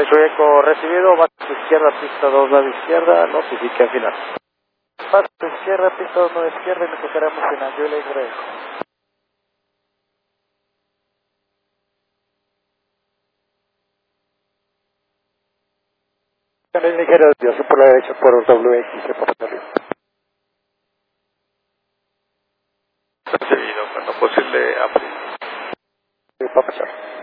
Eco recibido, va a izquierda, pista 2, lado izquierda, notifique al final. Paso izquierda, pista 2, lado izquierda y me tocaremos final, yo le agrego. Canal ligera desviación por la derecha por WX de Papa Torrio. Recibido, cuando posible, de Papa Torrio.